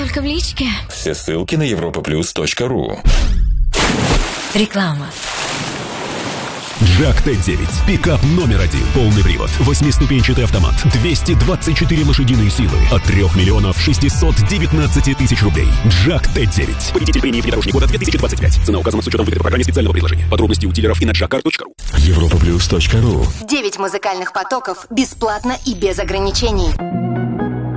только в личке. Все ссылки на europaplus.ru. Реклама. Джак Т9. Пикап номер один. Полный привод. 8-ступенчатый автомат. 224 лошадиные силы. От 3 619 000 рублей. Джак Т9. Победитель премии внедорожник года 2025. Цена указана с учетом выгоды в программе специального предложения. Подробности у дилеров и на jackcar.ru. europaplus.ru. 9 музыкальных потоков бесплатно и без ограничений.